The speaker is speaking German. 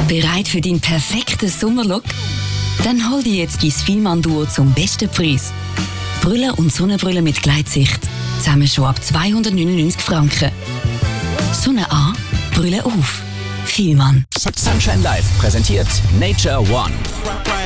Bereit für deinen perfekten Sommerlook? Dann hol dir jetzt dein Fielmann-Duo zum besten Preis. Brille und Sonnenbrille mit Gleitsicht. Zusammen schon ab 299 Franken. Sonne an, Brille auf. Fielmann. Sunshine Live präsentiert Nature One.